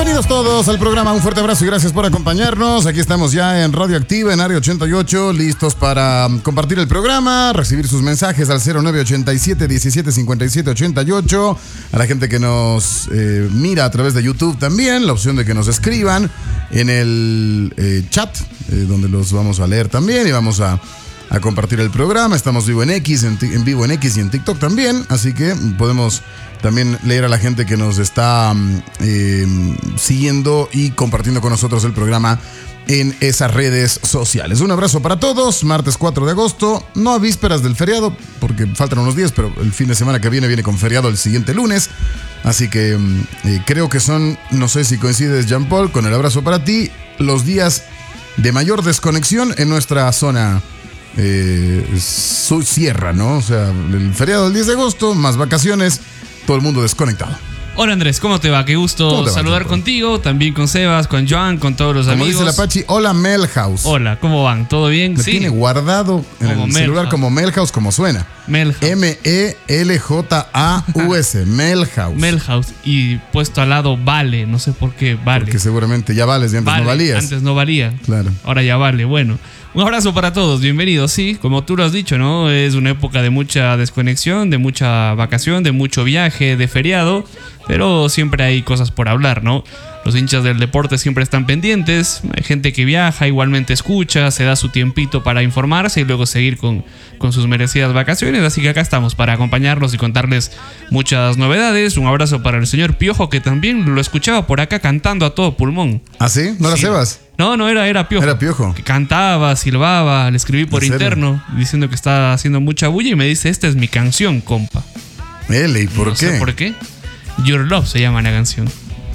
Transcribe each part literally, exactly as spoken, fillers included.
Bienvenidos todos al programa. Un fuerte abrazo y gracias por acompañarnos. Aquí estamos ya en Radio Activa, en Área ochenta y ocho, listos para compartir el programa, recibir sus mensajes al cero nueve ochenta y siete diecisiete cincuenta y siete ochenta y ocho. A la gente que nos eh, mira a través de YouTube también, la opción de que nos escriban en el eh, chat, eh, donde los vamos a leer también y vamos a, a compartir el programa. Estamos vivo en X, en, en vivo en X y en TikTok también, así que podemos también leer a la gente que nos está eh, siguiendo y compartiendo con nosotros el programa en esas redes sociales. Un abrazo para todos. Martes cuatro de agosto, no a vísperas del feriado, porque faltan unos días, pero el fin de semana que viene viene con feriado el siguiente lunes. Así que eh, creo que son, no sé si coincides, Jean Paul, con el abrazo para ti, los días de mayor desconexión en nuestra zona eh, su sierra, ¿no? O sea, el feriado del diez de agosto, más vacaciones, todo el mundo desconectado. Hola Andrés, ¿cómo te va? Qué gusto saludar contigo, también con Sebas, con Joan, con todos los como amigos. Como dice la Pachi, hola Melhouse. Hola, ¿cómo van? ¿Todo bien? Me sí. tiene guardado en como el celular como Melhouse, como suena. Melhouse. M E L J A U S, Melhouse. Melhouse. Y puesto al lado vale, no sé por qué vale. Porque seguramente ya vales y antes vale, no valías. Antes no valía. Claro. Ahora ya vale, bueno. Un abrazo para todos, bienvenidos. Sí, como tú lo has dicho, ¿no? Es una época de mucha desconexión, de mucha vacación, de mucho viaje, de feriado, pero siempre hay cosas por hablar, ¿no? Los hinchas del deporte siempre están pendientes, hay gente que viaja, igualmente escucha, se da su tiempito para informarse y luego seguir con, con sus merecidas vacaciones, así que acá estamos para acompañarlos y contarles muchas novedades. Un abrazo para el señor Piojo, que también lo escuchaba por acá cantando a todo pulmón. ¿Ah, sí? ¿No era sí. Sebas? No, no, era, era Piojo. Era Piojo. Que cantaba, silbaba, le escribí por interno diciendo que estaba haciendo mucha bulla y me dice, esta es mi canción, compa. L, ¿y por no qué? No sé por qué. Your Love se llama la canción.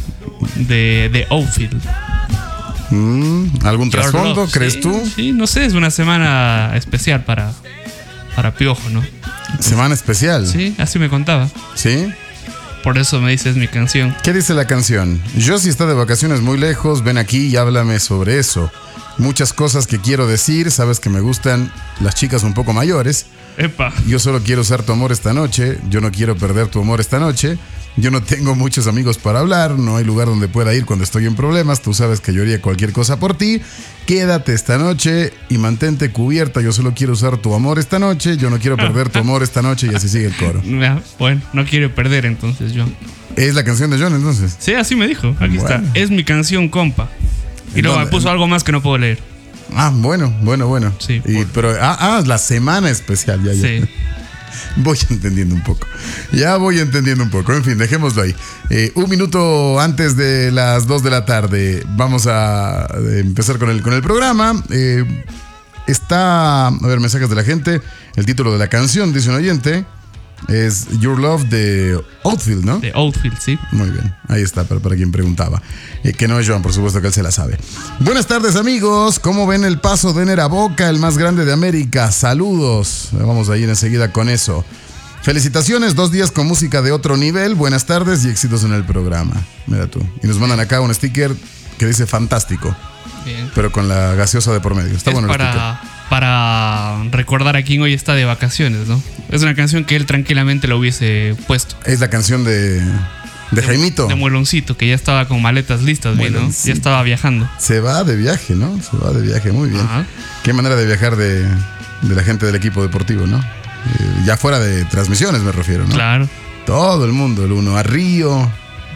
De, de Outfield. Mm, ¿Algún Your trasfondo, Love, crees sí, tú? Sí, no sé, es una semana especial para, para Piojo, ¿no? Entonces, ¿semana especial? Sí, así me contaba. ¿Sí? Por eso me dices mi canción. ¿Qué dice la canción? Yo, si está de vacaciones muy lejos, ven aquí y háblame sobre eso. Muchas cosas que quiero decir, sabes que me gustan las chicas un poco mayores. Epa. Yo solo quiero usar tu amor esta noche, yo no quiero perder tu amor esta noche. Yo no tengo muchos amigos para hablar, no hay lugar donde pueda ir cuando estoy en problemas. Tú sabes que yo haría cualquier cosa por ti. Quédate esta noche y mantente cubierta. Yo solo quiero usar tu amor esta noche. Yo no quiero perder tu amor esta noche. Y así sigue el coro. Bueno, no quiero perder entonces, John. ¿Es la canción de John entonces? Sí, así me dijo. Aquí bueno. está. Es mi canción, compa. Y luego me puso algo más que no puedo leer. Ah, bueno, bueno, bueno. Sí. Y, por... Pero, ah, ah, la semana especial. Ya, ya. Sí. Voy entendiendo un poco. Ya voy entendiendo un poco. En fin, dejémoslo ahí. Eh, un minuto antes de las dos de la tarde. Vamos a empezar con el, con el programa. Eh, está, a ver, mensajes de la gente. El título de la canción, dice un oyente, es Your Love de Outfield, ¿no? De Outfield, sí. Muy bien, ahí está, para, para quien preguntaba. Eh, que no es Joan, por supuesto que él se la sabe. Buenas tardes, amigos. ¿Cómo ven el paso de Ener a Boca, el más grande de América? Saludos. Vamos a ir enseguida con eso. Felicitaciones, dos días con música de otro nivel. Buenas tardes y éxitos en el programa. Mira tú. Y nos mandan acá un sticker que dice fantástico. Bien. Pero con la gaseosa de por medio. Está es bueno el para, sticker. Para recordar a quien hoy está de vacaciones, ¿no? Es una canción que él tranquilamente lo hubiese puesto. Es la canción de, de, de Jaimito. De Mueloncito, que ya estaba con maletas listas, bien, ¿no? Ya estaba viajando. Se va de viaje, ¿no? Se va de viaje, muy bien. Ajá. Qué manera de viajar de, de la gente del equipo deportivo, ¿no? Eh, ya fuera de transmisiones me refiero, ¿no? Claro. Todo el mundo, el uno a Río,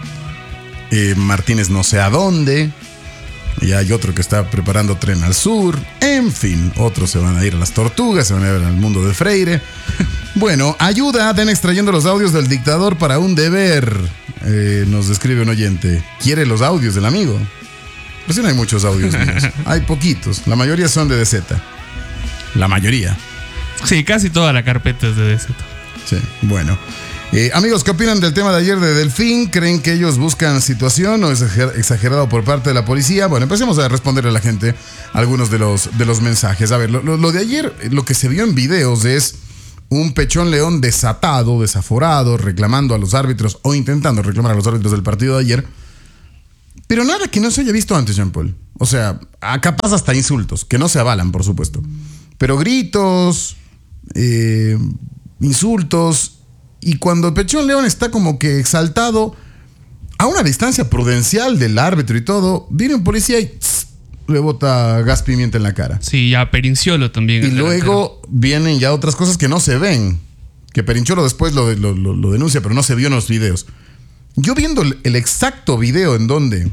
eh, Martínez no sé a dónde, y hay otro que está preparando tren al sur, en fin, otros se van a ir a las Tortugas, se van a ir al mundo de Freire. Bueno, ayuda, den extrayendo los audios del dictador para un deber, eh, nos describe un oyente. ¿Quiere los audios del amigo? Pues sí, no hay muchos audios míos, hay poquitos, la mayoría son de D Z, la mayoría. Sí, casi toda la carpeta es de D Z. Sí, bueno. Eh, amigos, ¿qué opinan del tema de ayer de Delfín? ¿Creen que ellos buscan situación o es exagerado por parte de la policía? Bueno, empecemos a responderle a la gente algunos de los, de los mensajes. A ver, lo, lo, lo de ayer, lo que se vio en videos es un Pechón León desatado, desaforado, reclamando a los árbitros o intentando reclamar a los árbitros del partido de ayer. Pero nada que no se haya visto antes, Jean Paul. O sea, capaz hasta insultos, que no se avalan, por supuesto. Pero gritos, eh, insultos. Y cuando Pechón León está como que exaltado, a una distancia prudencial del árbitro y todo, viene un policía y tss, le bota gas pimienta en la cara. Sí, ya Perinchiolo también. Y luego vienen ya otras cosas que no se ven. Que Perinchiolo después lo, lo, lo, lo denuncia, pero no se vio en los videos. Yo viendo el, el exacto video en donde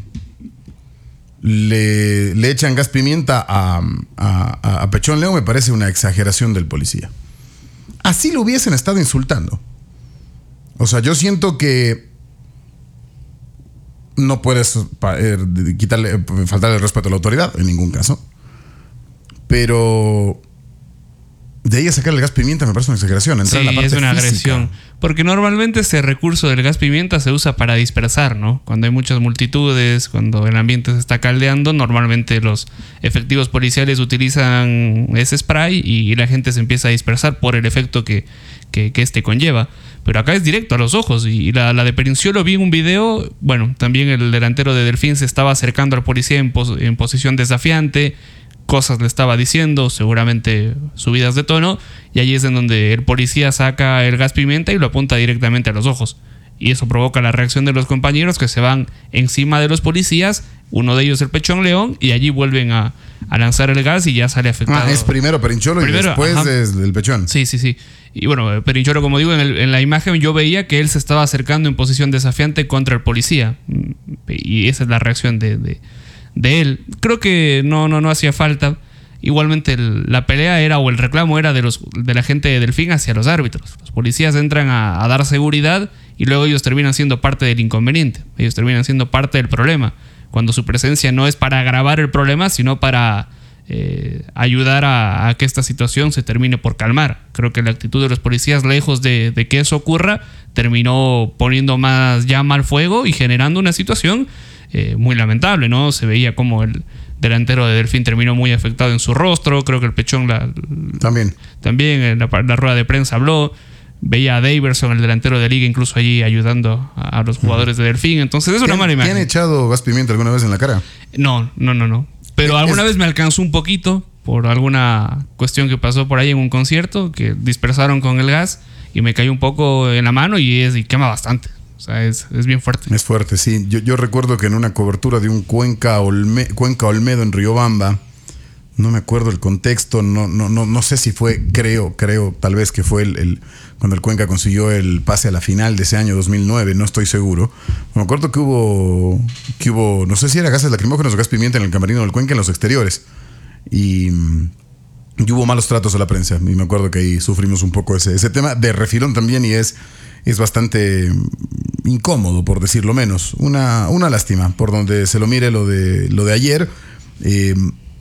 le, le echan gas pimienta a, a, a Pechón León, me parece una exageración del policía. Así lo hubiesen estado insultando. O sea, yo siento que no puedes eh, quitarle, faltarle el respeto a la autoridad, en ningún caso. Pero de ahí a sacar el gas pimienta me parece una exageración. Sí, en la parte es una física. agresión. Porque normalmente ese recurso del gas pimienta se usa para dispersar, ¿no? Cuando hay muchas multitudes, cuando el ambiente se está caldeando, normalmente los efectivos policiales utilizan ese spray y la gente se empieza a dispersar por el efecto que, que, que este conlleva. Pero acá es directo a los ojos. Y la, la de Perinchiolo vi en un video. Bueno, también el delantero de Delfín se estaba acercando al policía en, pos, en posición desafiante. Cosas le estaba diciendo, seguramente subidas de tono. Y allí es en donde el policía saca el gas pimienta y lo apunta directamente a los ojos. Y eso provoca la reacción de los compañeros que se van encima de los policías. Uno de ellos el Pechón León. Y allí vuelven a, a lanzar el gas y ya sale afectado. Ah, es primero Perinchiolo y después es el Pechón. Sí, sí, sí. Y bueno, Perinchiolo, como digo, en, el, en la imagen yo veía que él se estaba acercando en posición desafiante contra el policía. Y esa es la reacción de, de, de él. Creo que no, no, no hacía falta. Igualmente el, la pelea era, o el reclamo era de, los, de la gente de Delfín hacia los árbitros. Los policías entran a, a dar seguridad y luego ellos terminan siendo parte del inconveniente. Ellos terminan siendo parte del problema. Cuando su presencia no es para agravar el problema, sino para eh, ayudar a, a que esta situación se termine por calmar. Creo que la actitud de los policías, lejos de, de que eso ocurra, terminó poniendo más llama al fuego y generando una situación eh, muy lamentable, ¿no? Se veía como el delantero de Delfín terminó muy afectado en su rostro. Creo que el Pechón la, también. También en la, la rueda de prensa habló. Veía a Daverson, el delantero de Liga, incluso allí ayudando a, a los jugadores de Delfín. Entonces es una mala imagen. ¿Te han echado gas pimienta alguna vez en la cara? No, no, no, no. Pero es, alguna vez me alcanzó un poquito por alguna cuestión que pasó por ahí en un concierto, que dispersaron con el gas y me cayó un poco en la mano y, es, y quema bastante. O sea, es, es bien fuerte. Es fuerte, sí. Yo, yo recuerdo que en una cobertura de un Cuenca, Olme, Cuenca Olmedo en Riobamba, no me acuerdo el contexto, no, no, no, no sé si fue, creo, creo, tal vez que fue el, el cuando el Cuenca consiguió el pase a la final de ese año dos mil nueve, no estoy seguro. Me acuerdo que hubo, que hubo, no sé si era gases lacrimógenos o gas pimienta en el camerino del Cuenca en los exteriores. Y, y hubo malos tratos a la prensa. Y me acuerdo que ahí sufrimos un poco ese, ese tema de refilón también, y es, es bastante incómodo, por decirlo menos. Una, una lástima, por donde se lo mire lo de, lo de ayer. Eh,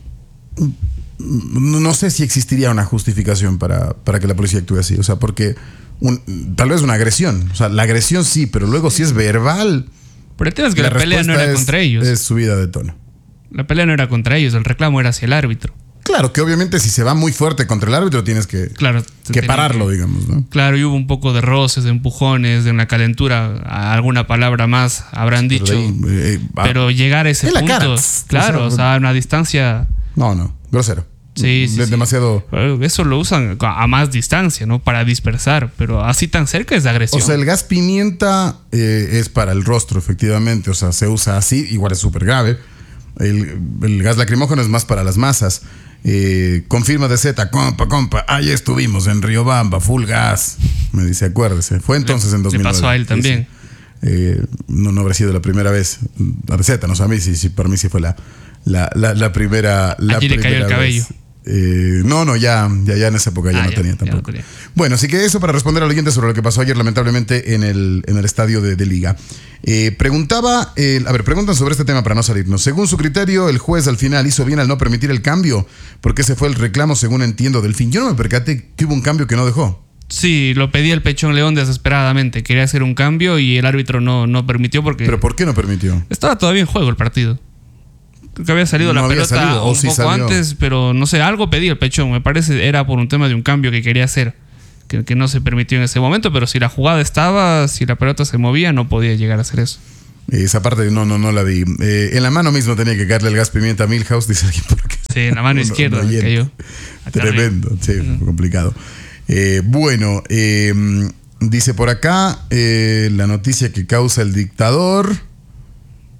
no sé si existiría una justificación para, para que la policía actúe así. O sea, porque un, tal vez una agresión. O sea, la agresión sí, pero luego si es verbal. Pero el tema es que la, la pelea no era es, contra ellos. Es subida de tono. La pelea no era contra ellos, el reclamo era hacia el árbitro. Claro, que obviamente si se va muy fuerte contra el árbitro tienes que, claro, que pararlo, que, digamos, ¿no? Claro, y hubo un poco de roces, de empujones, de una calentura, alguna palabra más habrán dicho. Pero, ahí, eh, pero llegar a ese punto, la cara, claro, o sea, o sea, una distancia. No, no, grosero. Sí, sí, demasiado. Sí. Eso lo usan a más distancia, ¿no? Para dispersar, pero así tan cerca es de agresión. O sea, el gas pimienta eh, es para el rostro, efectivamente. O sea, se usa así, igual es súper grave. El, el gas lacrimógeno es más para las masas. Eh, confirma de Z, compa, compa, ahí estuvimos en Riobamba, full gas. Me dice, acuérdese. Fue entonces en dos mil nueve. Le pasó a él también. Sí, sí. Eh, no, no habrá sido la primera vez. A Z, no sé, a mí sí, sí, para mí sí fue la, la, la, la primera. La Allí primera le cayó el cabello. Eh, no, no, ya, ya, ya en esa época ya, ah, no, ya tenía tampoco. Ya no tenía. Bueno, así que eso para responder al oyente sobre lo que pasó ayer, lamentablemente, en el, en el estadio de, de Liga. Eh, preguntaba, eh, a ver, preguntan sobre este tema para no salirnos. Según su criterio, el juez al final hizo bien al no permitir el cambio, porque ese fue el reclamo, según entiendo, del fin. Yo no me percaté que hubo un cambio que no dejó. Sí, lo pedía el Pechón León desesperadamente. Quería hacer un cambio y el árbitro no, no permitió porque... ¿Pero por qué no permitió? Estaba todavía en juego el partido. Creo que había salido no la había pelota salido, un sí poco salió. antes, pero no sé, algo pedía el Pechón. Me parece era por un tema de un cambio que quería hacer, que, que no se permitió en ese momento, pero si la jugada estaba, si la pelota se movía, no podía llegar a hacer eso. Esa parte no, no, no la vi. Eh, en la mano mismo tenía que caerle el gas pimienta a Milhouse, dice alguien. Porque sí, en la mano no, izquierda no, no cayó. Tremendo, sí, uh-huh. complicado. Eh, bueno, eh, dice por acá, eh, la noticia que causa el dictador...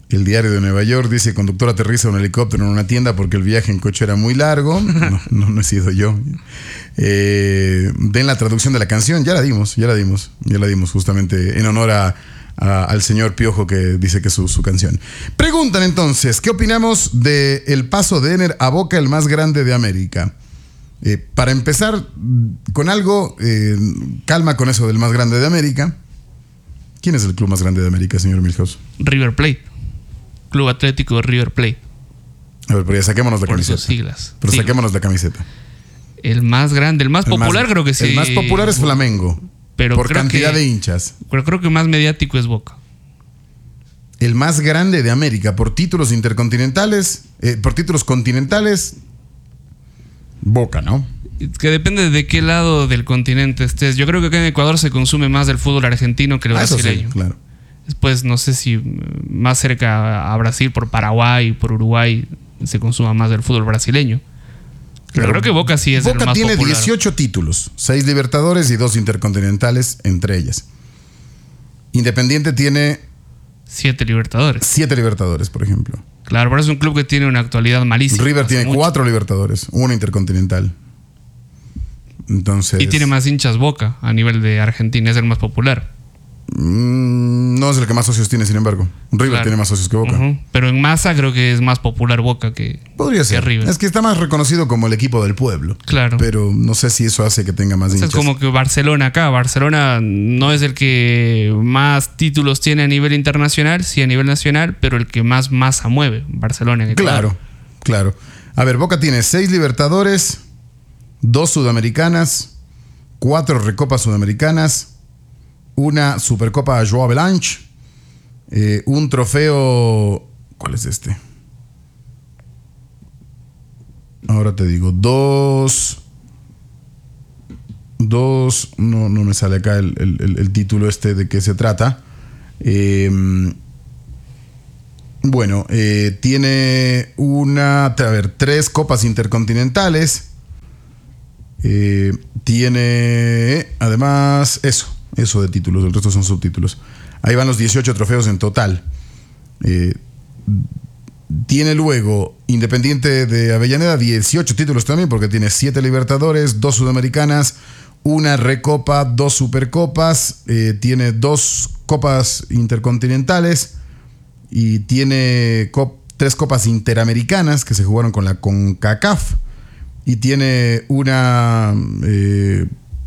El Diario de Nueva York dice: conductor aterriza un helicóptero en una tienda porque el viaje en coche era muy largo. No, no, no he sido yo. Eh, den la traducción de la canción. Ya la dimos, ya la dimos. Ya la dimos justamente en honor a, a, al señor Piojo, que dice que es su, su canción. Preguntan entonces: ¿qué opinamos del paso de Ener a Boca, el más grande de América? Eh, para empezar con algo, eh, calma con eso del más grande de América. ¿Quién es el club más grande de América, señor Milhouse? River Plate. Club Atlético River Plate. A ver, pero ya saquémonos la Por camiseta. sus siglas. Pero Siglas. saquémonos la camiseta. El más grande, el más El popular más- creo que sí. El más popular es Flamengo. Pero por creo cantidad que- de hinchas. Pero creo que más mediático es Boca. El más grande de América por títulos intercontinentales, eh, por títulos continentales, Boca, ¿no? Que depende de qué lado del continente estés. Yo creo que acá en Ecuador se consume más del fútbol argentino que el Ah, eso sí, brasileño. claro. Después, no sé si más cerca a Brasil, por Paraguay, por Uruguay, se consuma más del fútbol brasileño. Pero Claro. creo que Boca sí es Boca el más tiene popular. dieciocho títulos, seis Libertadores y dos intercontinentales entre ellas. Independiente tiene Siete Libertadores. siete Libertadores, por ejemplo. Claro, pero es un club que tiene una actualidad malísima. River hace tiene mucho. cuatro Libertadores, una intercontinental. Entonces, Y tiene más hinchas Boca a nivel de Argentina, es el más popular. mm, no es el que más socios tiene, sin embargo. River Claro. tiene más socios que Boca. Ujú. Pero en masa creo que es más popular Boca que, Podría que ser. River. Es que está más reconocido como el equipo del pueblo. Claro. Pero no sé si eso hace que tenga más Es hinchas. como que Barcelona acá. Barcelona no es el que más títulos tiene a nivel internacional, sí a nivel nacional, pero el que más masa mueve. Barcelona en Ecuador. Claro, claro. A ver, Boca tiene seis Libertadores, dos Sudamericanas, cuatro Recopas Sudamericanas, una Supercopa Joao Avalanche, eh, un trofeo... ¿Cuál es este? Ahora te digo, dos... Dos... No, no me sale acá el, el- el- el título este de qué se trata. Eh, bueno, eh, tiene una... A ver, tres copas intercontinentales. Eh, tiene además eso, eso de títulos, el resto son subtítulos. Ahí van los dieciocho trofeos en total. Eh, tiene luego Independiente de Avellaneda dieciocho títulos también, porque tiene siete Libertadores, dos Sudamericanas, una Recopa, dos Supercopas, eh, tiene dos Copas Intercontinentales y tiene cop- tres Copas Interamericanas que se jugaron con la CONCACAF. Y tiene una eh,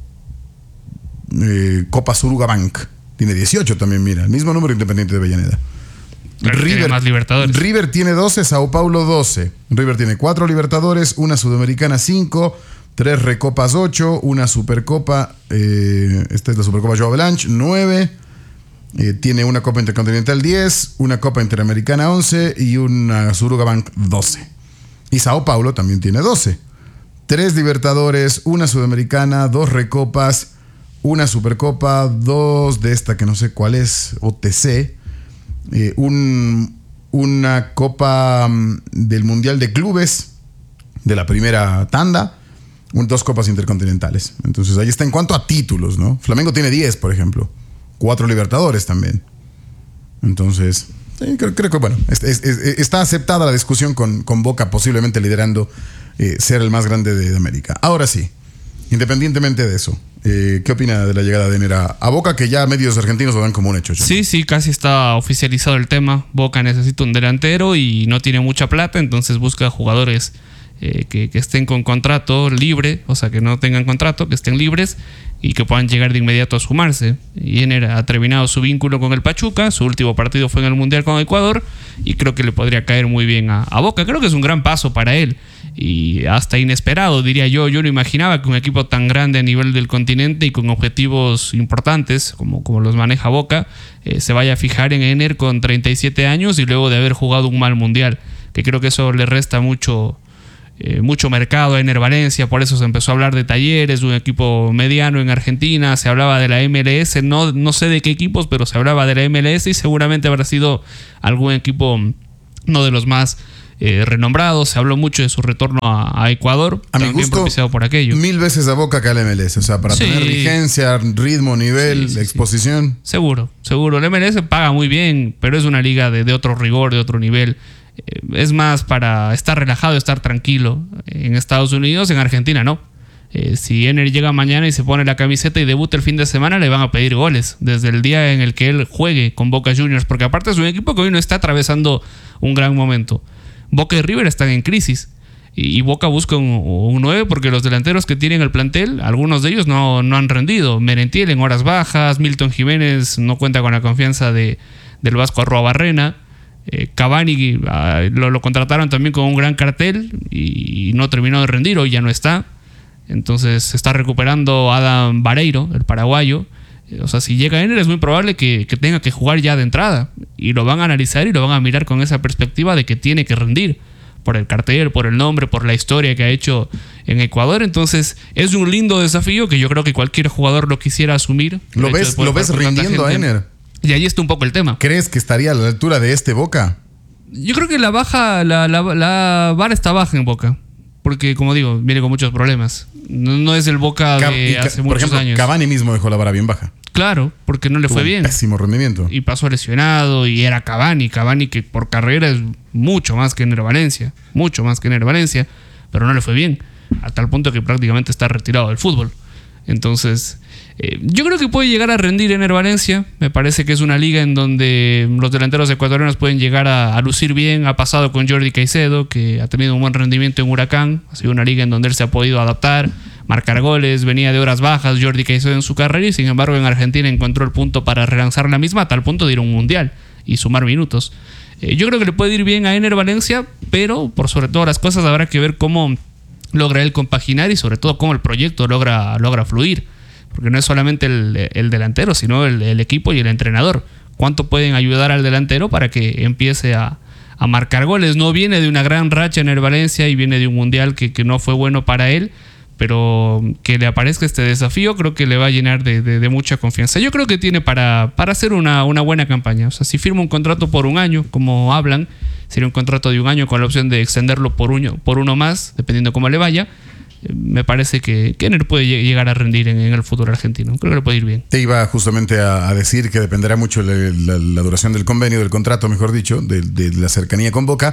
eh, Copa Suruga Bank. Tiene dieciocho también, mira. El mismo número Independiente de Avellaneda. Pero tiene más Libertadores. River tiene doce, Sao Paulo doce. River tiene cuatro Libertadores, una Sudamericana cinco, tres Recopas ocho, una Supercopa, eh, esta es la Supercopa Joao Avalanche, nueve. Eh, tiene una Copa Intercontinental diez, una Copa Interamericana once y una Suruga Bank doce. Y Sao Paulo también tiene doce. Tres Libertadores, una Sudamericana, dos Recopas, una Supercopa, dos de esta que no sé cuál es, O T C, eh, un, una Copa mm, del Mundial de Clubes de la primera tanda, un, dos Copas Intercontinentales. Entonces ahí está en cuanto a títulos, ¿no? Flamengo tiene diez, por ejemplo, cuatro Libertadores también. Entonces, sí, creo, creo que bueno, es, es, es, está aceptada la discusión con, con Boca posiblemente liderando eh, ser el más grande de, de América. Ahora sí, independientemente de eso, eh, ¿qué opina de la llegada de Ener a, a Boca, que ya medios argentinos lo dan como un hecho? Sí, sí, casi está oficializado el tema. Boca necesita un delantero y no tiene mucha plata, entonces busca jugadores eh, que, que estén con contrato libre, o sea, que no tengan contrato, que estén libres y que puedan llegar de inmediato a sumarse. Y Ener ha terminado su vínculo con el Pachuca, su último partido fue en el Mundial con Ecuador y creo que le podría caer muy bien a, a Boca. Creo que es un gran paso para él y hasta inesperado, diría yo. Yo no imaginaba que un equipo tan grande a nivel del continente y con objetivos importantes como, como los maneja Boca eh, se vaya a fijar en Ener con treinta y siete años y luego de haber jugado un mal Mundial, que creo que eso le resta mucho Eh, mucho mercado a Ener Valencia. Por eso se empezó a hablar de Talleres, un equipo mediano en Argentina. Se hablaba de la M L S, no, no sé de qué equipos, pero se hablaba de la M L S y seguramente habrá sido algún equipo no de los más eh, renombrados. Se habló mucho de su retorno a, a Ecuador, a también mi gusto, propiciado por aquello. Mil veces a Boca que al M L S, o sea, para sí. tener vigencia, ritmo, nivel, sí, sí, exposición. Sí. Seguro, seguro. El M L S paga muy bien, pero es una liga de, de otro rigor, de otro nivel. Eh, es más para estar relajado, estar tranquilo. En Estados Unidos, en Argentina no. Eh, si Ener llega mañana y se pone la camiseta y debuta el fin de semana, le van a pedir goles desde el día en el que él juegue con Boca Juniors, porque aparte es un equipo que hoy no está atravesando un gran momento. Boca y River están en crisis y, y Boca busca un, un nueve porque los delanteros que tienen el plantel, algunos de ellos no, no han rendido. Merentiel en horas bajas, Milton Jiménez no cuenta con la confianza de, del Vasco Arruabarrena. Eh, Cavani uh, lo, lo contrataron también con un gran cartel y, y no terminó de rendir, hoy ya no está. Entonces se está recuperando Adam Vareiro, el paraguayo. O sea, si llega Ener es muy probable que, que tenga que jugar ya de entrada. Y lo van a analizar y lo van a mirar con esa perspectiva de que tiene que rendir. Por el cartel, por el nombre, por la historia que ha hecho en Ecuador. Entonces es un lindo desafío que yo creo que cualquier jugador lo quisiera asumir. ¿Lo ves, ¿lo ves rindiendo a Ener? Y ahí está un poco el tema. ¿Crees que estaría a la altura de este Boca? Yo creo que la baja, la, la, la vara está baja en Boca. Porque, como digo, viene con muchos problemas. No, no es el Boca de Ca- hace por muchos ejemplo, años. Cavani mismo dejó la vara bien baja. Claro, porque no le Tuvo fue bien. Pésimo rendimiento. Y pasó lesionado y era Cavani. Cavani que por carrera es mucho más que Ener Valencia. Mucho más que Ener Valencia. Pero no le fue bien. A tal punto que prácticamente está retirado del fútbol. Entonces, eh, yo creo que puede llegar a rendir Ener Valencia. Me parece que es una liga en donde los delanteros ecuatorianos pueden llegar a, a lucir bien. Ha pasado con Jordi Caicedo, que ha tenido un buen rendimiento en Huracán. Ha sido una liga en donde él se ha podido adaptar, marcar goles, venía de horas bajas Jordi Caicedo en su carrera y sin embargo en Argentina encontró el punto para relanzar la misma a tal punto de ir a un mundial y sumar minutos. Eh, yo creo que le puede ir bien a Ener Valencia, pero por sobre todas las cosas habrá que ver cómo logra él compaginar y sobre todo cómo el proyecto logra, logra fluir. Porque no es solamente el, el delantero, sino el, el equipo y el entrenador. ¿Cuánto pueden ayudar al delantero para que empiece a, a marcar goles? No viene de una gran racha en el Valencia y viene de un mundial que, que no fue bueno para él, pero que le aparezca este desafío creo que le va a llenar de, de, de mucha confianza. Yo creo que tiene para, para hacer una, una buena campaña. O sea, si firma un contrato por un año, como hablan, sería un contrato de un año con la opción de extenderlo por uno, por uno más, dependiendo cómo le vaya. Me parece que Ener puede llegar a rendir en, en el fútbol argentino. Creo que le puede ir bien. Te iba justamente a, a decir que dependerá mucho la, la, la duración del convenio, del contrato, mejor dicho, de, de la cercanía con Boca.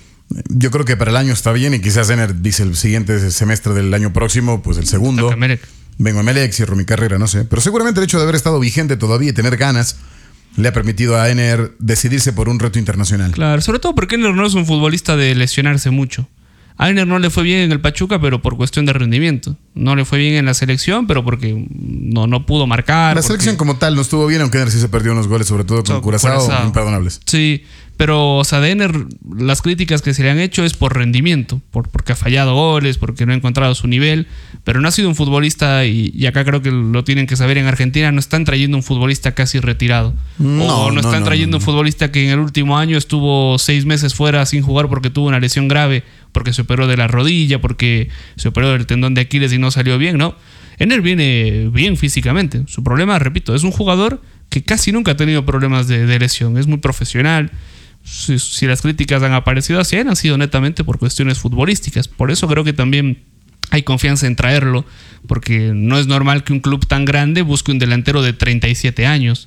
Yo creo que para el año está bien y quizás Ener dice el siguiente semestre del año próximo, pues el segundo. Vengo a Emelec, cierro mi carrera, no sé. Pero seguramente el hecho de haber estado vigente todavía y tener ganas le ha permitido a Ener decidirse por un reto internacional. Claro, sobre todo porque Ener no es un futbolista de lesionarse mucho. A Ener no le fue bien en el Pachuca, pero por cuestión de rendimiento. No le fue bien en la selección, pero porque no, no pudo marcar. La porque... selección como tal no estuvo bien, aunque Ener sí se perdió unos goles, sobre todo con so, Curazao, Curazao, imperdonables. Sí, pero o sea, de Ener las críticas que se le han hecho es por rendimiento, por, porque ha fallado goles, porque no ha encontrado su nivel, pero no ha sido un futbolista, y, y acá creo que lo tienen que saber en Argentina, no están trayendo un futbolista casi retirado. No, o no están no, trayendo no, no. un futbolista que en el último año estuvo seis meses fuera sin jugar porque tuvo una lesión grave, porque se operó de la rodilla, porque se operó del tendón de Aquiles y no salió bien, ¿no? Ener viene bien físicamente. Su problema, repito, es un jugador que casi nunca ha tenido problemas de, de lesión. Es muy profesional. Si, si las críticas han aparecido hacia él, han sido netamente por cuestiones futbolísticas. Por eso creo que también hay confianza en traerlo, porque no es normal que un club tan grande busque un delantero de treinta y siete años.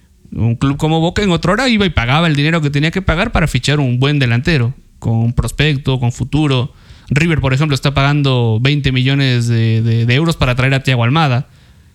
Un club como Boca en otra hora iba y pagaba el dinero que tenía que pagar para fichar un buen delantero, con prospecto, con futuro. River, por ejemplo, está pagando veinte millones de, de, de euros para traer a Thiago Almada,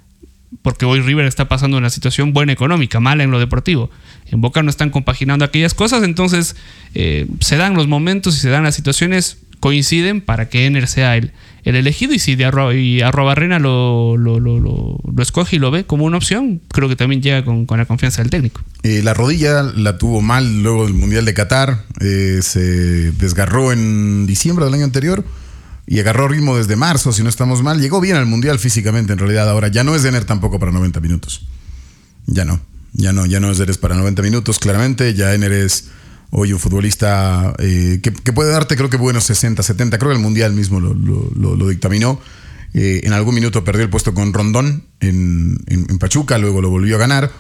porque hoy River está pasando una situación buena económica, mala en lo deportivo. En Boca no están compaginando aquellas cosas, entonces eh, se dan los momentos y se dan las situaciones, coinciden para que Ener sea el, el elegido, y si de Arro, y Arruabarrena lo, lo, lo, lo, lo escoge y lo ve como una opción, creo que también llega con, con la confianza del técnico. Eh, la rodilla la tuvo mal luego del Mundial de Qatar, eh, se desgarró en diciembre del año anterior y agarró ritmo desde marzo, si no estamos mal. Llegó bien al Mundial físicamente, en realidad. Ahora ya no es Ener tampoco para noventa minutos. Ya no, ya no, ya no es Ener para noventa minutos, claramente. Ya Ener es hoy un futbolista eh, que, que puede darte, creo que buenos sesenta, setenta. Creo que el Mundial mismo lo, lo, lo, lo dictaminó. Eh, en algún minuto perdió el puesto con Rondón en, en, en Pachuca, luego lo volvió a ganar.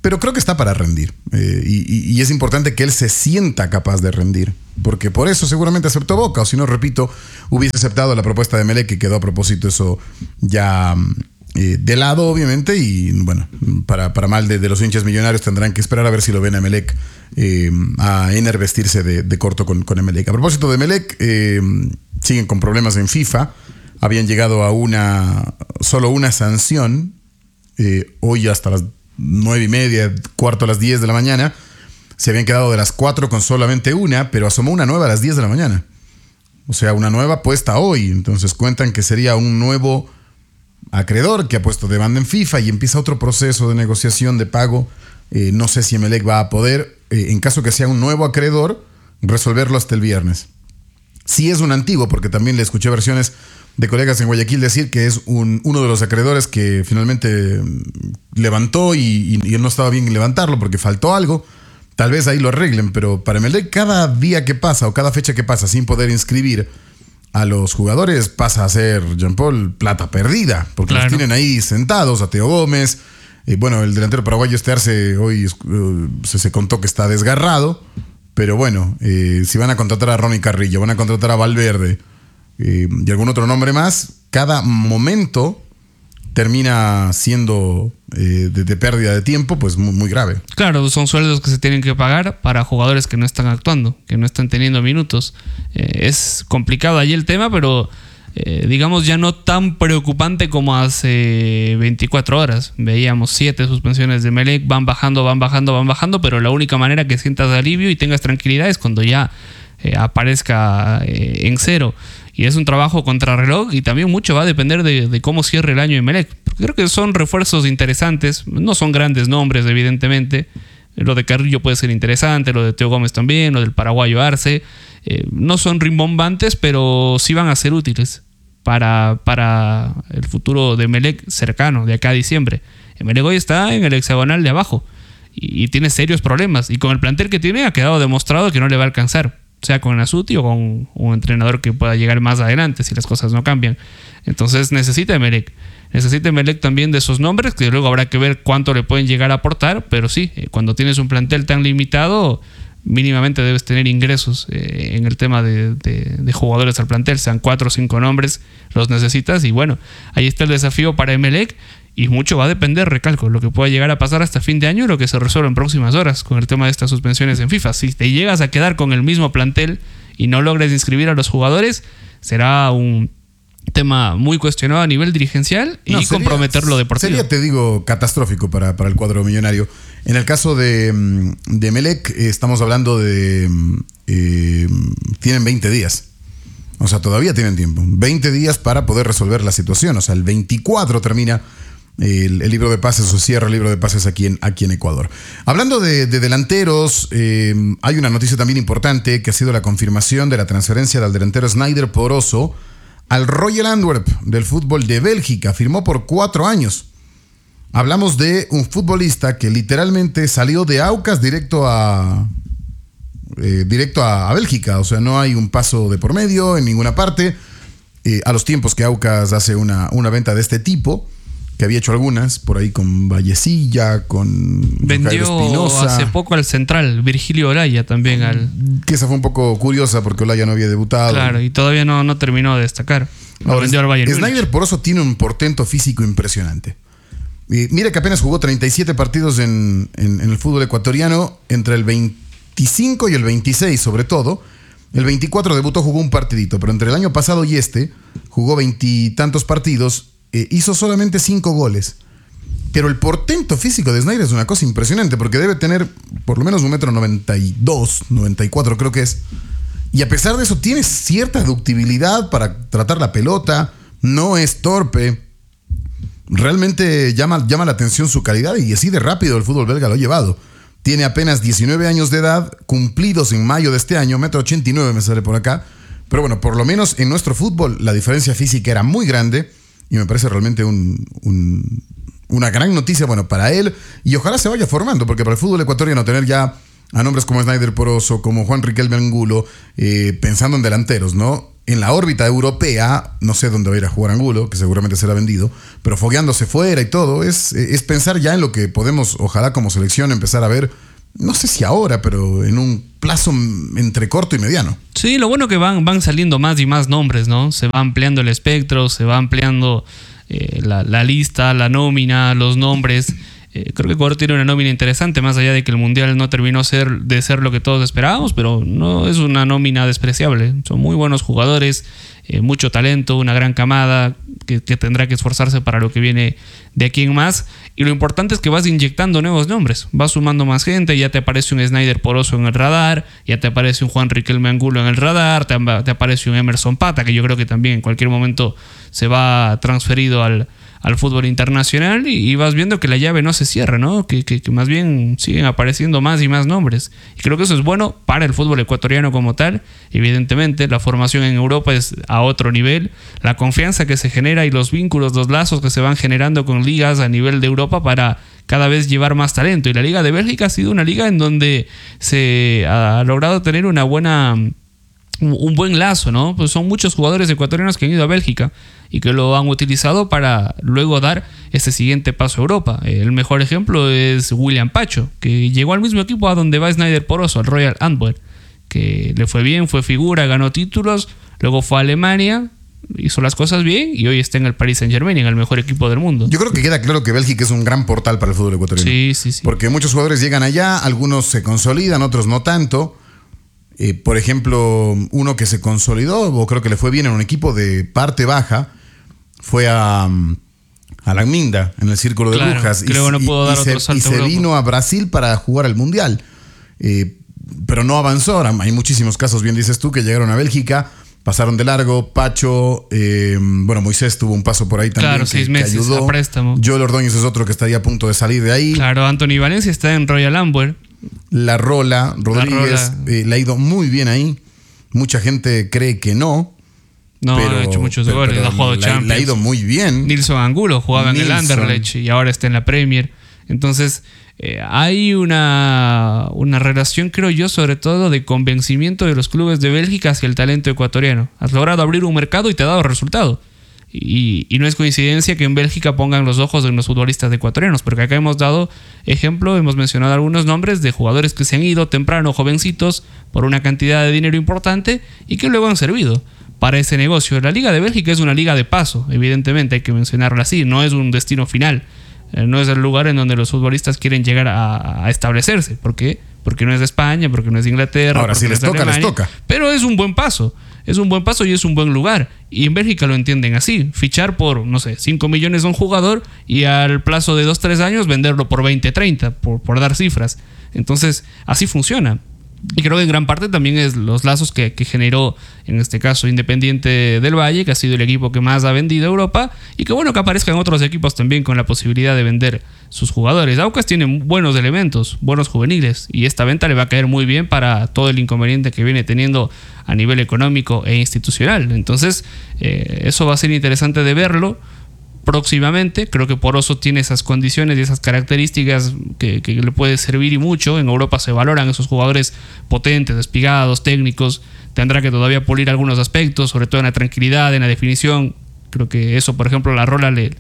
pero creo que está para rendir. Eh, y, y es importante que él se sienta capaz de rendir, porque por eso seguramente aceptó Boca, o si no, repito, hubiese aceptado la propuesta de Emelec, que quedó a propósito eso ya eh, de lado, obviamente, y bueno, para, para mal de, de los hinchas millonarios tendrán que esperar a ver si lo ven a Emelec eh, a enervestirse de, de corto con, con Emelec. A propósito de Emelec, eh, siguen con problemas en FIFA, habían llegado a una solo una sanción, eh, hoy hasta las nueve y media, cuarto a las diez de la mañana, se habían quedado de las cuatro con solamente una, pero asomó una nueva a las diez de la mañana. O sea, una nueva puesta hoy. Entonces cuentan que sería un nuevo acreedor que ha puesto demanda en FIFA y empieza otro proceso de negociación de pago. Eh, no sé si Emelec va a poder, eh, en caso que sea un nuevo acreedor, resolverlo hasta el viernes. Si es un antiguo, porque también le escuché versiones de colegas en Guayaquil decir que es un, uno de los acreedores que finalmente levantó y, y, y él no estaba bien en levantarlo porque faltó algo. Tal vez ahí lo arreglen, pero para Emelec cada día que pasa o cada fecha que pasa sin poder inscribir a los jugadores pasa a ser, Jean Paul, plata perdida, porque claro, los tienen ahí sentados, a Teo Gómez. Eh, bueno, el delantero paraguayo este Arce hoy uh, se, se contó que está desgarrado, pero bueno, eh, si van a contratar a Ronnie Carrillo, van a contratar a Valverde, Eh, y algún otro nombre más, cada momento termina siendo eh, de, de pérdida de tiempo, pues muy, muy grave. Claro, son sueldos que se tienen que pagar para jugadores que no están actuando, que no están teniendo minutos. Eh, es complicado allí el tema, pero eh, digamos ya no tan preocupante como hace veinticuatro horas. Veíamos siete suspensiones de Emelec, van bajando, van bajando, van bajando, pero la única manera que sientas alivio y tengas tranquilidad es cuando ya eh, aparezca eh, en cero. Y es un trabajo contrarreloj y también mucho va a depender de, de cómo cierre el año Emelec. Creo que son refuerzos interesantes, no son grandes nombres evidentemente. Lo de Carrillo puede ser interesante, lo de Teo Gómez también, lo del paraguayo Arce. Eh, no son rimbombantes, pero sí van a ser útiles para, para el futuro de Emelec cercano, de acá a diciembre. Emelec hoy está en el hexagonal de abajo y, y tiene serios problemas. Y con el plantel que tiene ha quedado demostrado que no le va a alcanzar, sea con Nasuti o con un entrenador que pueda llegar más adelante si las cosas no cambian. Entonces necesita Emelec. Necesita Emelec también de esos nombres, que luego habrá que ver cuánto le pueden llegar a aportar, pero sí, cuando tienes un plantel tan limitado, mínimamente debes tener ingresos eh, en el tema de, de, de jugadores al plantel, sean cuatro o cinco nombres, los necesitas, y bueno, ahí está el desafío para Emelec. Y mucho va a depender, recalco, lo que pueda llegar a pasar hasta fin de año y lo que se resuelva en próximas horas con el tema de estas suspensiones en FIFA. Si te llegas a quedar con el mismo plantel y no logres inscribir a los jugadores, será un tema muy cuestionado a nivel dirigencial y no, sería, comprometer lo deportivo. Sería, te digo, catastrófico para, para el cuadro millonario. En el caso de, de Emelec, eh, estamos hablando de... Eh, tienen veinte días. O sea, todavía tienen tiempo. veinte días para poder resolver la situación. O sea, el veinticuatro termina El, el libro de pases o cierra el libro de pases aquí en, aquí en Ecuador. Hablando de, de delanteros, eh, hay una noticia también importante que ha sido la confirmación de la transferencia del delantero Sneijder Poroso al Royal Antwerp del fútbol de Bélgica. Firmó por cuatro años. Hablamos de un futbolista que literalmente salió de Aucas directo a, eh, directo a, a Bélgica. O sea, no hay un paso de por medio en ninguna parte. Eh, a los tiempos que Aucas hace una, una venta de este tipo, que había hecho algunas, por ahí con Vallecilla, con vendió Espinosa. Hace poco al central, Virgilio Olaya también. al Que esa fue un poco curiosa porque Olaya no había debutado. Claro, y todavía no, no terminó de destacar. Lo Ahora, vendió al Bayern. Sneijder Poroso tiene un portento físico impresionante. Y mira que apenas jugó treinta y siete partidos en, en, en el fútbol ecuatoriano, entre el veinticinco y el veintiséis sobre todo. El veinticuatro debutó, jugó un partidito, pero entre el año pasado y este jugó veintitantos partidos. Eh, hizo solamente cinco goles. Pero el portento físico de Sneijder es una cosa impresionante, porque debe tener por lo menos un metro noventa y dos, noventa y cuatro creo que es. Y a pesar de eso tiene cierta ductibilidad para tratar la pelota, no es torpe. Realmente llama, llama la atención su calidad y así de rápido el fútbol belga lo ha llevado. Tiene apenas diecinueve años de edad, cumplidos en mayo de este año, metro ochenta y nueve me sale por acá. Pero bueno, por lo menos en nuestro fútbol la diferencia física era muy grande. Y me parece realmente un, un, una gran noticia, bueno, para él. Y ojalá se vaya formando, porque para el fútbol ecuatoriano tener ya a nombres como Sneijder Poroso, como Juan Riquelme Angulo, eh, pensando en delanteros, ¿no? en la órbita europea, no sé dónde va a ir a jugar Angulo, que seguramente será vendido, pero fogueándose fuera y todo, es, es pensar ya en lo que podemos, ojalá como selección, empezar a ver, no sé si ahora, pero en un plazo entre corto y mediano. Sí, lo bueno que van, van saliendo más y más nombres, ¿no? Se va ampliando el espectro, se va ampliando eh, la, la lista, la nómina, los nombres. Eh, creo que Ecuador tiene una nómina interesante, más allá de que el Mundial no terminó ser, de ser lo que todos esperábamos, pero no es una nómina despreciable. Son muy buenos jugadores, eh, mucho talento, una gran camada que, que tendrá que esforzarse para lo que viene de aquí en más. Y lo importante es que vas inyectando nuevos nombres, vas sumando más gente, ya te aparece un Snyder Poroso en el radar, ya te aparece un Juan Riquelme Angulo en el radar, te, te aparece un Emerson Pata, que yo creo que también en cualquier momento se va transferido al al fútbol internacional y, y vas viendo que la llave no se cierra, ¿no? Que, que, que más bien siguen apareciendo más y más nombres. Y creo que eso es bueno para el fútbol ecuatoriano como tal. Evidentemente, la formación en Europa es a otro nivel. La confianza que se genera y los vínculos, los lazos que se van generando con ligas a nivel de Europa para cada vez llevar más talento. Y la Liga de Bélgica ha sido una liga en donde se ha logrado tener una buena... un buen lazo, ¿no? Pues son muchos jugadores ecuatorianos que han ido a Bélgica y que lo han utilizado para luego dar ese siguiente paso a Europa. El mejor ejemplo es William Pacho, que llegó al mismo equipo a donde va Snyder Poroso, al Royal Antwerp, que le fue bien, fue figura, ganó títulos, luego fue a Alemania, hizo las cosas bien y hoy está en el Paris Saint-Germain, en el mejor equipo del mundo. Yo creo que queda claro que Bélgica es un gran portal para el fútbol ecuatoriano. Sí, sí, sí. Porque muchos jugadores llegan allá, algunos se consolidan, otros no tanto. Eh, por ejemplo, uno que se consolidó, o creo que le fue bien en un equipo de parte baja, fue a, a la Minda, en el Círculo de Claro, Brujas. creo que no pudo dar y otro se, salto y se a Europa. vino a Brasil para jugar al Mundial. Eh, pero no avanzó. Ahora, hay muchísimos casos, bien dices tú, que llegaron a Bélgica, pasaron de largo. Pacho, eh, bueno, Moisés tuvo un paso por ahí también. Claro, que, seis que meses ayudó. a préstamo. Joel Ordóñez es otro que estaría a punto de salir de ahí. Claro, Anthony Valencia está en Royal Antwerp. La Rola, Rodríguez, Rola. Eh, le ha ido muy bien ahí. Mucha gente cree que no. No, pero, ha hecho muchos pero, goles, pero ha jugado le, Champions. le ha ido muy bien. Nilson Angulo jugaba Nilson. en el Anderlecht y ahora está en la Premier. Entonces, eh, hay una, una relación, creo yo, sobre todo de convencimiento de los clubes de Bélgica hacia el talento ecuatoriano. Has logrado abrir un mercado y te ha dado resultado. Y, y no es coincidencia que en Bélgica pongan los ojos en los futbolistas ecuatorianos, porque acá hemos dado ejemplo, hemos mencionado algunos nombres de jugadores que se han ido temprano, jovencitos, por una cantidad de dinero importante y que luego han servido para ese negocio. La Liga de Bélgica es una liga de paso, evidentemente hay que mencionarlo así, no es un destino final, eh, no es el lugar en donde los futbolistas quieren llegar a, a establecerse. ¿Por qué? Porque no es de España, porque no es de Inglaterra. Ahora, si les toca, les toca. Pero es un buen paso. Es un buen paso y es un buen lugar. Y en Bélgica lo entienden así. Fichar por, no sé, cinco millones a un jugador y al plazo de dos tres años venderlo por veinte, treinta, por, por dar cifras. Entonces, así funciona. Y creo que en gran parte también es los lazos que, que generó, en este caso, Independiente del Valle, que ha sido el equipo que más ha vendido a Europa, y que bueno que aparezcan otros equipos también con la posibilidad de vender sus jugadores. Aucas tiene buenos elementos, buenos juveniles, y esta venta le va a caer muy bien para todo el inconveniente que viene teniendo a nivel económico e institucional. Entonces, eh, eso va a ser interesante de verlo próximamente. Creo que Poroso tiene esas condiciones y esas características que, que le puede servir y mucho. En Europa se valoran esos jugadores potentes, despigados, técnicos. Tendrá que todavía pulir algunos aspectos, sobre todo en la tranquilidad, en la definición. Creo que eso, por ejemplo, la Rola le,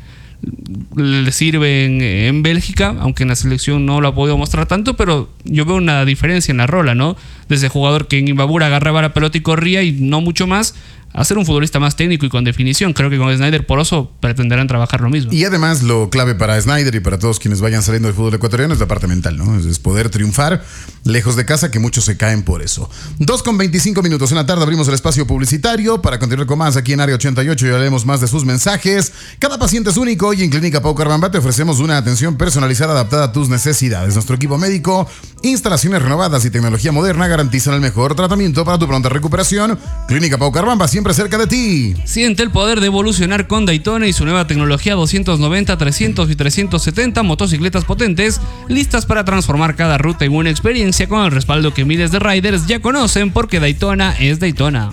le sirve en, en Bélgica, aunque en la selección no lo ha podido mostrar tanto, pero yo veo una diferencia en la Rola, ¿no? Desde jugador que en Imbabura agarraba la pelota y corría y no mucho más, a ser un futbolista más técnico y con definición. Creo que con Snyder Poroso pretenderán trabajar lo mismo. Y además lo clave para Snyder y para todos quienes vayan saliendo del fútbol ecuatoriano es la parte mental, ¿no? Es poder triunfar lejos de casa, que muchos se caen por eso. dos con veinticinco minutos en la tarde, abrimos el espacio publicitario para continuar con más aquí en Área ochenta y ocho y hablaremos más de sus mensajes. Cada paciente es único y en Clínica Pau Carbamba te ofrecemos una atención personalizada adaptada a tus necesidades. Nuestro equipo médico, instalaciones renovadas y tecnología moderna garantizan el mejor tratamiento para tu pronta recuperación. Clínica Pau Carbamba, siempre cerca de ti. Siente el poder de evolucionar con Daytona y su nueva tecnología doscientos noventa, trescientos y trescientos setenta, motocicletas potentes, listas para transformar cada ruta en una experiencia con el respaldo que miles de riders ya conocen, porque Daytona es Daytona.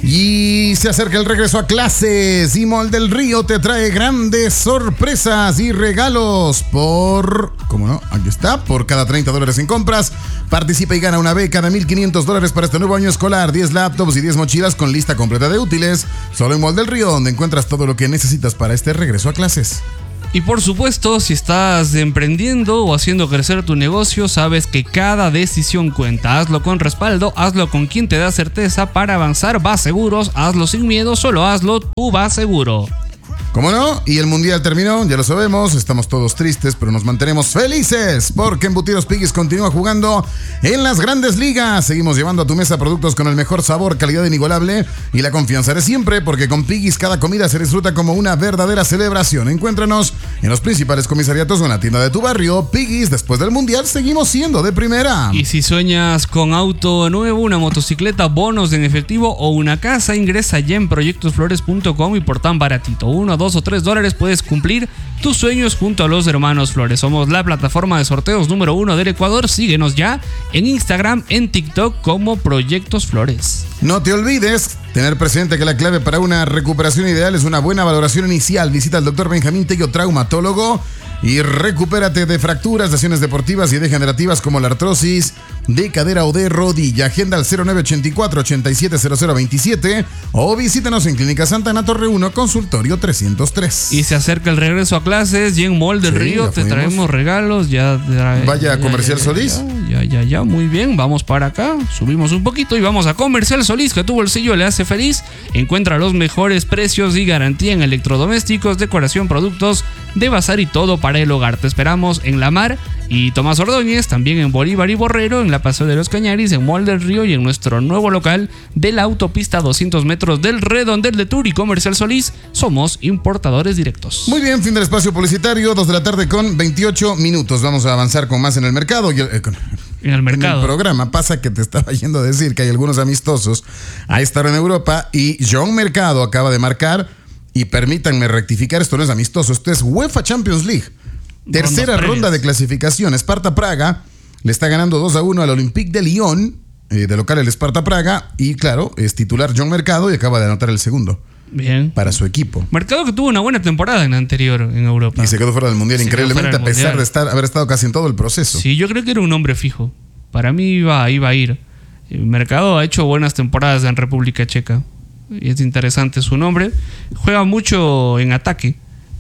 Y se acerca el regreso a clases y Mall del Río te trae grandes sorpresas y regalos por, ¿cómo no? Aquí está, por cada treinta dólares en compras. Participa y gana una beca de mil quinientos dólares para este nuevo año escolar, diez laptops y diez mochilas con lista completa de útiles. Solo en Mall del Río, donde encuentras todo lo que necesitas para este regreso a clases. Y por supuesto, si estás emprendiendo o haciendo crecer tu negocio, sabes que cada decisión cuenta. Hazlo con respaldo, hazlo con quien te da certeza para avanzar. Va Seguros, hazlo sin miedo, solo hazlo, tú vas seguro. ¿Cómo no? Y el mundial terminó, ya lo sabemos, estamos todos tristes, pero nos mantenemos felices porque Embutidos Piggy's continúa jugando en las grandes ligas. Seguimos llevando a tu mesa productos con el mejor sabor, calidad inigualable y la confianza de siempre, porque con Piggy's cada comida se disfruta como una verdadera celebración. Encuéntranos en los principales comisariatos o en la tienda de tu barrio. Piggy's, después del mundial, seguimos siendo de primera. Y si sueñas con auto nuevo, una motocicleta, bonos en efectivo o una casa, ingresa ya en proyectos flores punto com y por tan baratito, uno, dos o tres dólares puedes cumplir tus sueños junto a los hermanos Flores. Somos la plataforma de sorteos número uno del Ecuador. Síguenos ya en Instagram, en TikTok como Proyectos Flores. No te olvides tener presente que la clave para una recuperación ideal es una buena valoración inicial. Visita al doctor Benjamín Tello, traumatólogo, y recupérate de fracturas, lesiones deportivas y degenerativas como la artrosis de cadera o de rodilla. Agenda al cero nueve ochenta y cuatro, ochenta y siete, cero cero veintisiete o visítanos en Clínica Santa Ana Torre uno, consultorio trescientos tres. Y se acerca el regreso a clases y en Mall del Sí, Río ya te fuimos. traemos regalos. Ya, ya Vaya a ya, Comercial ya, Solís. Ya, ya, ya, ya, muy bien. Vamos para acá, subimos un poquito y vamos a Comercial Solís, que tu bolsillo le hace feliz. Encuentra los mejores precios y garantía en electrodomésticos, decoración, productos de bazar y todo para el hogar. Te esperamos en La Mar y Tomás Ordóñez, también en Bolívar y Borrero, en la Paseo de los Cañaris, en Mall del Río y en nuestro nuevo local de la autopista doscientos metros del Redondel de Tur y Comercial Solís. Somos importadores directos. Muy bien, fin del espacio publicitario, dos de la tarde con veintiocho minutos. Vamos a avanzar con más en el mercado. Y el, eh, con, En el mercado. En el programa pasa que te estaba yendo a decir que hay algunos amistosos a estar en Europa y John Mercado acaba de marcar, y permítanme rectificar, esto no es amistoso, esto es UEFA Champions League. Tercera Rondas ronda de clasificación. Sparta Praga le está ganando dos a uno al Olympique de Lyon, eh, de local el Sparta Praga, y claro, es titular John Mercado y acaba de anotar el segundo Bien. para su equipo. Mercado que tuvo una buena temporada en la anterior en Europa. Y se quedó fuera del Mundial Se quedó increíblemente, fuera a del pesar Mundial. de estar, haber estado casi en todo el proceso. Sí, yo creo que era un hombre fijo. Para mí iba, iba a ir. El Mercado ha hecho buenas temporadas en República Checa. Y es interesante su nombre. Juega mucho en ataque.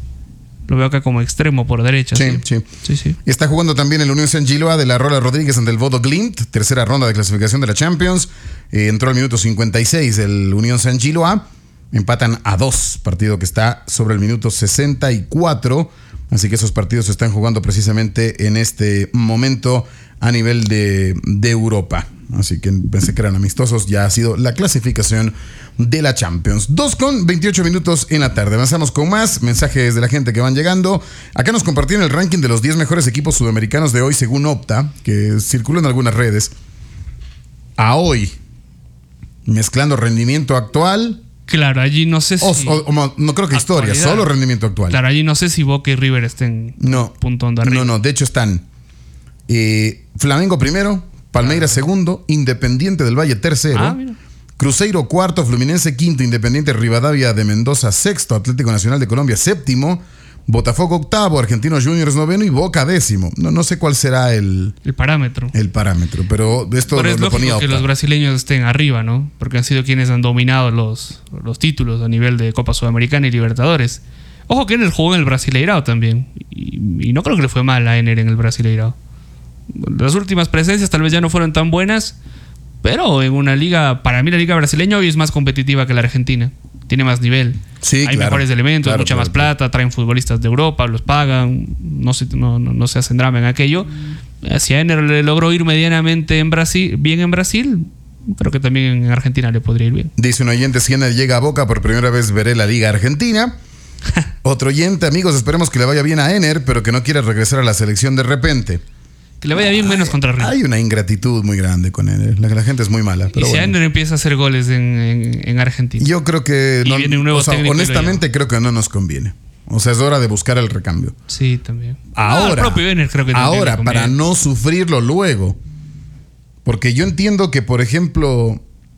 Lo veo acá como extremo por derecha. Sí, sí. Sí, sí. Está jugando también el Unión San Giloa de la Rola Rodríguez ante el Bodo Glimt, tercera ronda de clasificación de la Champions. Eh, entró al minuto cincuenta y seis el Unión San Giloa. Empatan a dos, partido que está sobre el minuto sesenta y cuatro. Así que esos partidos se están jugando precisamente en este momento a nivel de, de Europa. Así que pensé que eran amistosos. Ya ha sido la clasificación de la Champions. dos con veintiocho minutos en la tarde. Avanzamos con más mensajes de la gente que van llegando. Acá nos compartieron el ranking de los diez mejores equipos sudamericanos de hoy según Opta, que circuló en algunas redes. A hoy, mezclando rendimiento actual. Claro, allí no sé si... O, o, o, no creo que historia, actualidad. solo rendimiento actual. Claro, allí no sé si Boca y River estén No, punto de arriba. no, no. De hecho están eh, Flamengo primero, Palmeiras segundo, Independiente del Valle tercero, Ah, mira. Cruzeiro cuarto, Fluminense quinto, Independiente Rivadavia de Mendoza sexto, Atlético Nacional de Colombia séptimo, Botafogo octavo, Argentinos Juniors noveno y Boca décimo. No, no sé cuál será el, El parámetro. el parámetro, pero de esto Pero lo, es lo lógico ponía que Opta. los brasileños estén arriba, ¿no? Porque han sido quienes han dominado los, los títulos a nivel de Copa Sudamericana y Libertadores. Ojo que Ener jugó en el Brasileirao también. Y, y no creo que le fue mal a Ener en el Brasileirao. Las últimas presencias tal vez ya no fueron tan buenas, pero en una liga, para mí la liga brasileña hoy es más competitiva que la argentina. Tiene más nivel. Sí, Hay claro, mejores elementos, claro, mucha claro, más plata, traen futbolistas de Europa, los pagan, no se, no, no, no se hacen drama en aquello. Si a Ener le logró ir medianamente en Brasil, bien en Brasil, creo que también en Argentina le podría ir bien. Dice un oyente, si Ener llega a Boca, por primera vez veré la Liga Argentina. Otro oyente, amigos, esperemos que le vaya bien a Ener, pero que no quiera regresar a la selección de repente. Que le vaya bien menos contra River. Hay una ingratitud muy grande con Ener. La, la gente es muy mala. Y Pero si bueno. Ener empieza a hacer goles en, en, en Argentina. Yo creo que Y no, viene un nuevo o sea, técnico y lo honestamente creo que no nos conviene. O sea, es hora de buscar el recambio. Sí, también. Ahora, Ah, el propio Ener creo que también ahora le para conviene. no sufrirlo luego. Porque yo entiendo que, por ejemplo,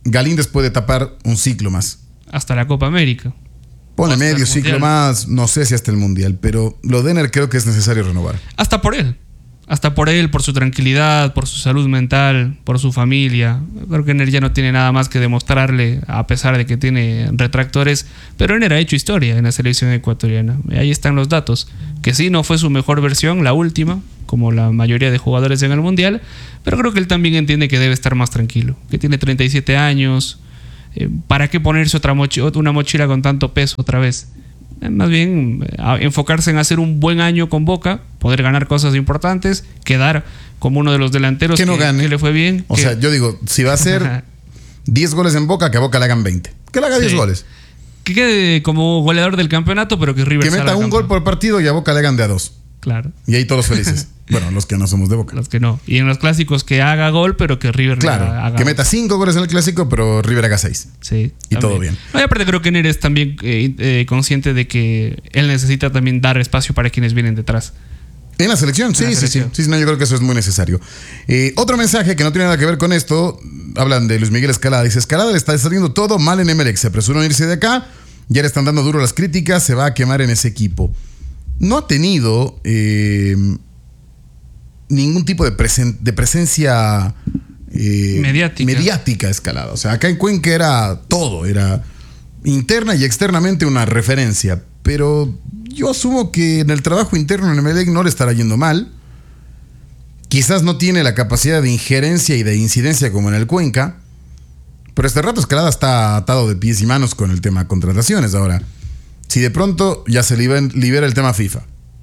Galíndez puede tapar un ciclo más. Hasta la Copa América. Pone medio ciclo más, no sé si hasta el Mundial, pero lo de Ener creo que es necesario renovar. Hasta por él. Hasta por él, por su tranquilidad, por su salud mental, por su familia. Creo que Ener ya no tiene nada más que demostrarle, a pesar de que tiene retractores. Pero Ener ha hecho historia en la selección ecuatoriana. Ahí están los datos. Que sí, no fue su mejor versión, la última, como la mayoría de jugadores en el Mundial. Pero creo que él también entiende que debe estar más tranquilo. Que tiene treinta y siete años. Eh, ¿Para qué ponerse otra mochi- una mochila con tanto peso otra vez? Más bien a enfocarse en hacer un buen año con Boca, poder ganar cosas importantes, quedar como uno de los delanteros que, no que, gane. que le fue bien. O que... sea, yo digo, si va a hacer diez goles en Boca, que a Boca le hagan veinte. Que le haga diez sí. goles. Que quede como goleador del campeonato, pero que River Que meta un campeón. gol por partido y a Boca le hagan de a dos. Claro. Y ahí todos felices. Bueno, los que no somos de Boca. Los que no. Y en los clásicos que haga gol, pero que River claro, haga que meta cinco goles en el clásico, pero River haga seis. Sí. Y también. todo bien. No, y aparte creo que Ener es también eh, eh, consciente de que él necesita también dar espacio para quienes vienen detrás. En la selección, sí, en la sí, selección. sí, sí. No, yo creo que eso es muy necesario. Eh, otro mensaje que no tiene nada que ver con esto. Hablan de Luis Miguel Escalada. Dice, Escalada le está saliendo todo mal en Emelec. Se apresuró a irse de acá. Ya le están dando duro las críticas. Se va a quemar en ese equipo. No ha tenido eh, ningún tipo de, presen- de presencia eh, mediática. mediática Escalada. O sea, acá en Cuenca era todo. Era interna y externamente una referencia. Pero yo asumo que en el trabajo interno en Emelec no le estará yendo mal. Quizás no tiene la capacidad de injerencia y de incidencia como en el Cuenca. Pero este rato Escalada está atado de pies y manos con el tema contrataciones. Ahora, si de pronto ya se libera, libera el tema FIFA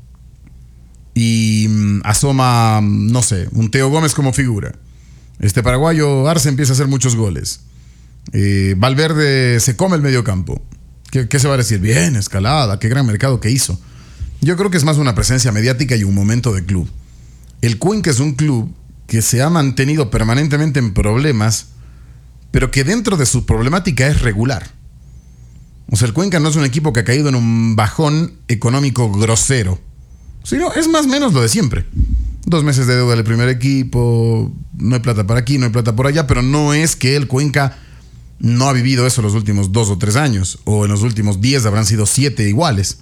y mm, asoma, no sé, un Teo Gómez como figura, este paraguayo Arce empieza a hacer muchos goles, eh, Valverde se come el medio campo, ¿Qué, ¿qué se va a decir? Bien, Escalada, qué gran mercado que hizo. Yo creo que es más una presencia mediática y un momento de club. El Cuenca es un club que se ha mantenido permanentemente en problemas, pero que dentro de su problemática es regular. O sea, el Cuenca no es un equipo que ha caído en un bajón económico grosero, sino es más o menos lo de siempre. Dos meses de deuda del primer equipo, no hay plata para aquí, no hay plata por allá, pero no es que el Cuenca no ha vivido eso los últimos dos o tres años, o en los últimos diez habrán sido siete iguales.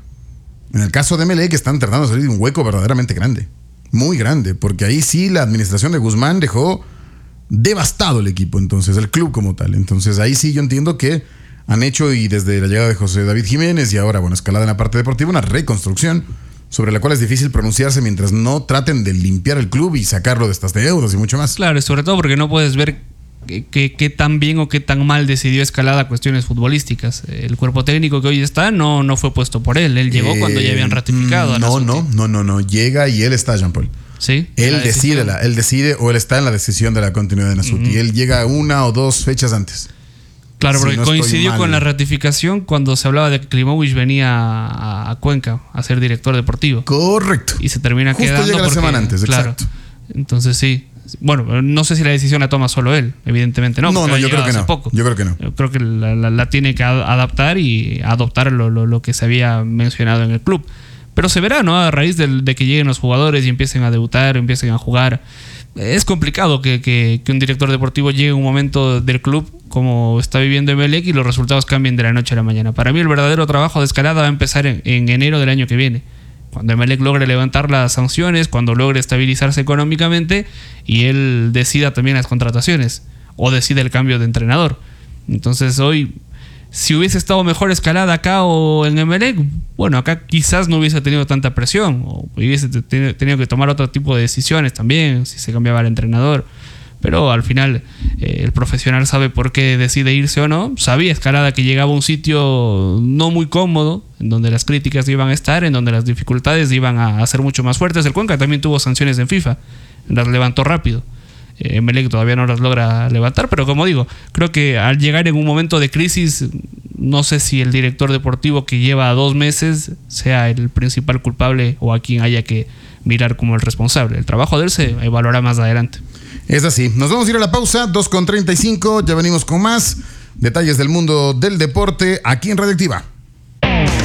En el caso de Emelec están tratando de salir de un hueco verdaderamente grande, muy grande, porque ahí sí la administración de Guzmán dejó devastado el equipo, entonces el club como tal. Entonces ahí sí yo entiendo que han hecho, y desde la llegada de José David Jiménez y ahora, bueno, Escalada en la parte deportiva, una reconstrucción sobre la cual es difícil pronunciarse mientras no traten de limpiar el club y sacarlo de estas deudas y mucho más. Claro, y sobre todo porque no puedes ver qué que, que tan bien o qué tan mal decidió Escalada cuestiones futbolísticas. El cuerpo técnico que hoy está no, no fue puesto por él. Él llegó eh, cuando ya habían ratificado. No, no, no, no, no. Llega y él está, Jean Paul. Sí. Él decide, la, él decide o él está en la decisión de la continuidad de Nasuti. Uh-huh. Él llega una o dos fechas antes. Claro, porque si no coincidió con la ratificación cuando se hablaba de que Klimovic venía a, a Cuenca a ser director deportivo. Correcto. Y se termina Justo quedando llega la porque, semana antes, claro, exacto. Entonces sí. Bueno, no sé si la decisión la toma solo él, evidentemente no. No, no, yo creo que no. Poco. Yo creo que no. Yo creo que la, la, la tiene que adaptar y adoptar lo, lo, lo que se había mencionado en el club. Pero se verá, ¿no? A raíz de, de que lleguen los jugadores y empiecen a debutar, empiecen a jugar. Es complicado que, que, que un director deportivo llegue a un momento del club como está viviendo Emelec y los resultados cambien de la noche a la mañana. Para mí el verdadero trabajo de Escalada va a empezar en, en enero del año que viene. Cuando Emelec logre levantar las sanciones, cuando logre estabilizarse económicamente y él decida también las contrataciones o decida el cambio de entrenador. Entonces hoy, si hubiese estado mejor Escalada acá o en Emelec, bueno, acá quizás no hubiese tenido tanta presión o hubiese tenido que tomar otro tipo de decisiones también, si se cambiaba el entrenador. Pero al final eh, el profesional sabe por qué decide irse o no. Sabía Escalada que llegaba a un sitio no muy cómodo, en donde las críticas iban a estar, en donde las dificultades iban a ser mucho más fuertes. El Cuenca también tuvo sanciones en FIFA, las levantó rápido. Eh, Emelec todavía no las logra levantar, pero como digo, creo que al llegar en un momento de crisis, no sé si el director deportivo que lleva dos meses sea el principal culpable o a quien haya que mirar como el responsable. El trabajo de él se evaluará más adelante. Es así. Nos vamos a ir a la pausa, dos con treinta y cinco. Ya venimos con más detalles del mundo del deporte aquí en Radioactiva.